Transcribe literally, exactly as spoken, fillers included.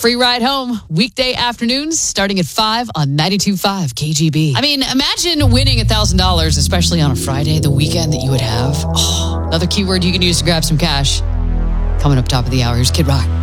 Free ride home, weekday afternoons, starting at five on ninety-two point five K G B. I mean, imagine winning one thousand dollars, especially on a Friday, the weekend that you would have. Oh, another keyword you can use to grab some cash. Coming up top of the hour, here's Kid Rock.